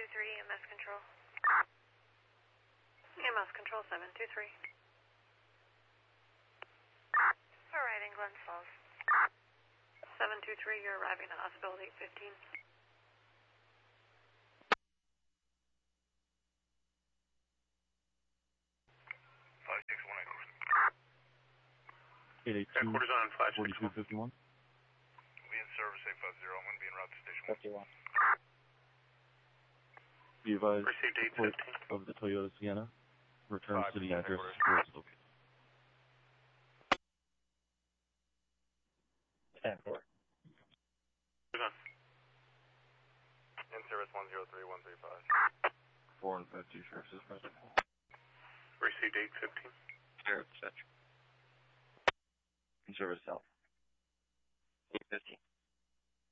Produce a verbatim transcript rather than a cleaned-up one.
three, E M S control. E M S control seven two three. Arriving Glens Falls. seven two three, you're arriving at hospital eight fifteen. five six one eight. eight eight two, Headquarters on five six one. forty-two fifty-one. We'll be in service eight five zero. I'm going to be en route to station one. fifty-one. Be advised, Received eight report fifteen. of the Toyota Sienna returns Five, to the ten, address headquarters. where it's located. ten four. In service one zero three one three five. four and five two sheriff's dispatch. Received eight fifteen. Zero dispatch. In service south. eight fifteen.